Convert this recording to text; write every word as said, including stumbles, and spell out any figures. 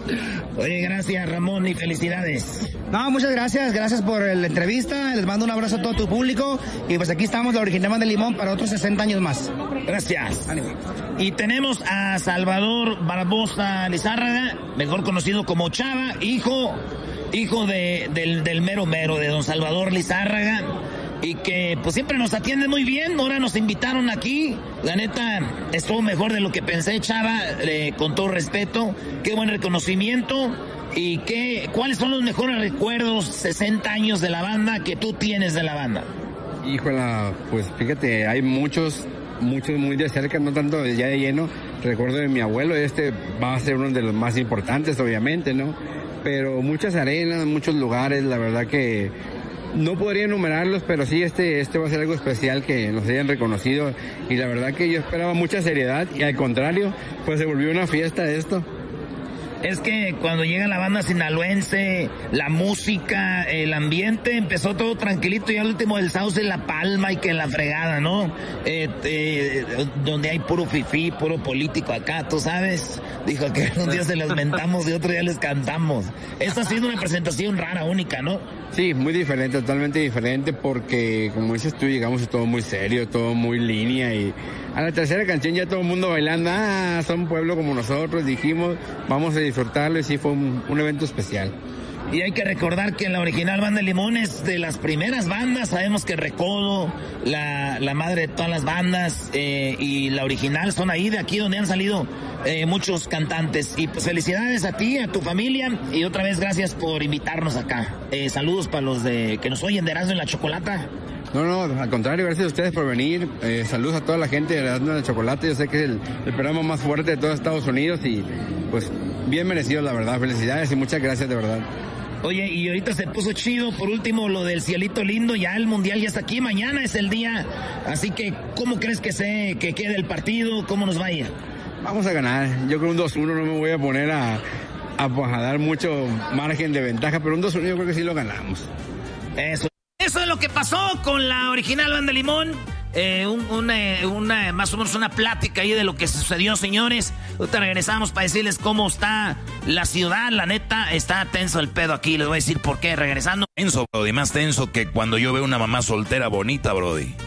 Oye, gracias, Ramón, y felicidades. No, muchas gracias, gracias por la entrevista, les mando un abrazo a todo tu público y pues aquí estamos, la Original Banda de Limón, para otros sesenta años más. Gracias. Y tenemos a Salvador Barbosa Lizárraga, mejor conocido como Chava, hijo, hijo de, del, del mero mero, de don Salvador Lizárraga, y que pues siempre nos atiende muy bien. Ahora nos invitaron aquí, la neta estuvo mejor de lo que pensé, Chava, eh, con todo respeto, qué buen reconocimiento. ¿Y qué, cuáles son los mejores recuerdos, sesenta años de la banda, que tú tienes de la banda? Híjola, pues fíjate, hay muchos, muchos muy de cerca, no tanto de ya de lleno. Recuerdo de mi abuelo, este va a ser uno de los más importantes, obviamente, ¿no? Pero muchas arenas, muchos lugares, la verdad que no podría enumerarlos, pero sí este, este va a ser algo especial que nos hayan reconocido. Y la verdad que yo esperaba mucha seriedad y al contrario, pues se volvió una fiesta esto. Es que cuando llega la banda sinaloense, la música, el ambiente, empezó todo tranquilito y al último el Sauce, La Palma y que la fregada, ¿no? Eh, eh, donde hay puro fifí, puro político acá, tú sabes. Dijo que un día se les mentamos y otro día les cantamos. Esta ha sido una presentación rara, única, ¿no? Sí, muy diferente, totalmente diferente, porque como dices tú, llegamos y todo muy serio, todo muy línea, y a la tercera canción ya todo el mundo bailando, ah, son un pueblo como nosotros, dijimos, vamos a disfrutarlo, y sí fue un, un evento especial. Y hay que recordar que la Original Banda de Limón es de las primeras bandas. Sabemos que Recodo, la, la madre de todas las bandas, eh, y la Original son ahí, de aquí donde han salido eh, muchos cantantes. Y pues felicidades a ti, a tu familia, y otra vez gracias por invitarnos acá. Eh, saludos para los de que nos oyen de Erasmo y la Chocolata. No, no, al contrario, gracias a ustedes por venir. Eh, saludos a toda la gente de Erasmo y la Chocolata. Yo sé que es el, el programa más fuerte de todo Estados Unidos y pues bien merecido, la verdad. Felicidades y muchas gracias, de verdad. Oye, y ahorita se puso chido, por último, lo del cielito lindo, ya el Mundial ya está aquí, mañana es el día, así que, ¿cómo crees que se, que quede el partido? ¿Cómo nos va a ir? Vamos a ganar, yo creo un dos uno, no me voy a poner a, a, pues, a dar mucho margen de ventaja, pero un dos uno yo creo que sí lo ganamos. Eso, eso es lo que pasó con la Original Banda de Limón. Eh, un, una, una, más o menos una plática ahí de lo que sucedió, señores. Ahorita regresamos para decirles cómo está la ciudad. La neta, está tenso el pedo aquí. Les voy a decir por qué regresando. Tenso, Brody, más tenso que cuando yo veo una mamá soltera bonita, Brody.